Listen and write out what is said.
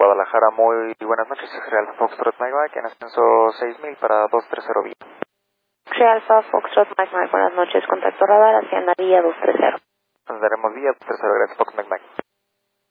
Guadalajara, muy buenas noches. Real Foxtrot Mike Mike en ascenso 6000 para 230 vía. Real Foxtrot Mike Mike, buenas noches. Contacto radar hacia María 230. Nos daremos vía 230, gracias Fox Mike Mike.